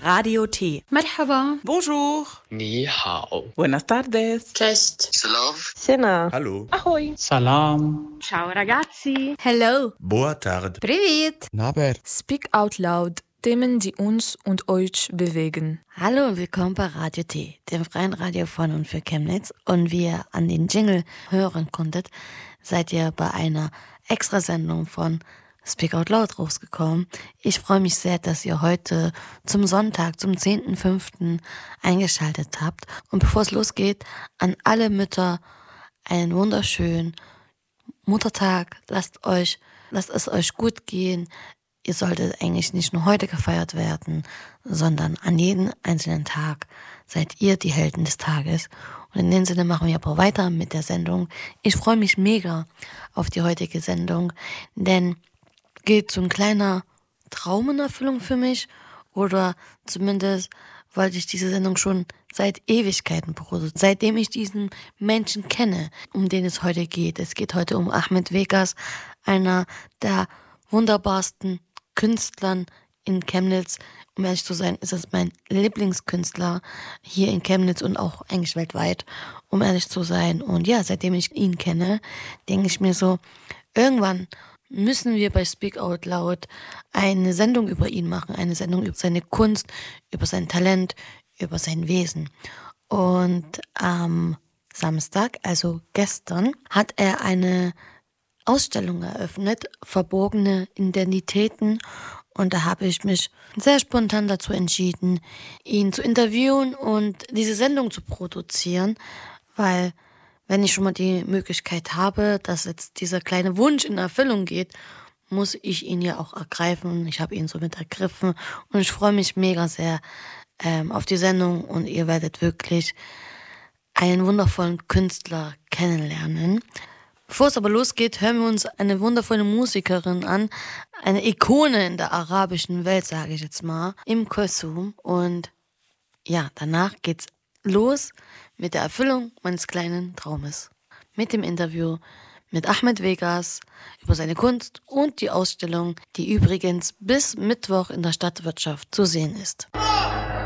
Radio T. مرحبا. Bonjour. Ni hao. Buenas tardes. Cześć. Salam. Sena. Hallo. Ahoj. Salam. Ciao ragazzi. Hello. Boa tarde. Привет. Naber. Speak Out Loud. Themen, die uns und euch bewegen. Hallo und willkommen bei Radio T, dem freien Radio von und für Chemnitz. Und wie ihr an den Jingle hören konntet, seid ihr bei einer Extrasendung von Speak Out Loud rausgekommen. Ich freue mich sehr, dass ihr heute zum Sonntag, zum 10.05. eingeschaltet habt. Und bevor es losgeht, an alle Mütter einen wunderschönen Muttertag. Lasst es euch gut gehen. Ihr solltet eigentlich nicht nur heute gefeiert werden, sondern an jeden einzelnen Tag seid ihr die Helden des Tages. Und in dem Sinne machen wir aber weiter mit der Sendung. Ich freue mich mega auf die heutige Sendung, denn geht so ein kleiner Traum in Erfüllung für mich, oder zumindest wollte ich diese Sendung schon seit Ewigkeiten produzieren, seitdem ich diesen Menschen kenne, um den es heute geht. Es geht heute um Ahmed Vegas, einer der wunderbarsten Künstlern in Chemnitz. Um ehrlich zu sein, ist es mein Lieblingskünstler hier in Chemnitz und auch eigentlich weltweit, um ehrlich zu sein. Und ja, seitdem ich ihn kenne, denke ich mir so, irgendwann müssen wir bei Speak Out Loud eine Sendung über ihn machen, eine Sendung über seine Kunst, über sein Talent, über sein Wesen. Und am Samstag, also gestern, hat er eine Ausstellung eröffnet, verborgene Identitäten, und da habe ich mich sehr spontan dazu entschieden, ihn zu interviewen und diese Sendung zu produzieren, weil wenn ich schon mal die Möglichkeit habe, dass jetzt dieser kleine Wunsch in Erfüllung geht, muss ich ihn ja auch ergreifen. Ich habe ihn somit ergriffen und ich freue mich mega sehr auf die Sendung, und ihr werdet wirklich einen wundervollen Künstler kennenlernen. Bevor es aber losgeht, hören wir uns eine wundervolle Musikerin an, eine Ikone in der arabischen Welt, sage ich jetzt mal, Kulthum. Und ja, danach geht's los mit der Erfüllung meines kleinen Traumes. Mit dem Interview mit Ahmed Vegas über seine Kunst und die Ausstellung, die übrigens bis Mittwoch in der Stadtwirtschaft zu sehen ist.